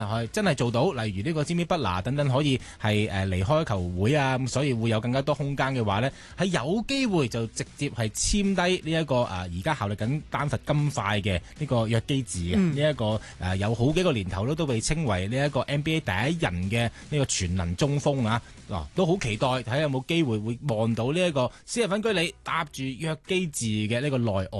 真係做到，例如呢個詹姆斯不拿等等可以係離開球會啊，咁所以會有更加多空間嘅話呢，係有機會就直接係簽低呢一個而家效力緊丹佛金塊嘅呢個約基治嘅呢一個有好幾個年頭都被稱為呢一個 NBA 第一人嘅呢個全能中鋒啊，都好期待睇下有冇機會會望到呢一個斯蒂芬居里搭住約基治嘅呢個內外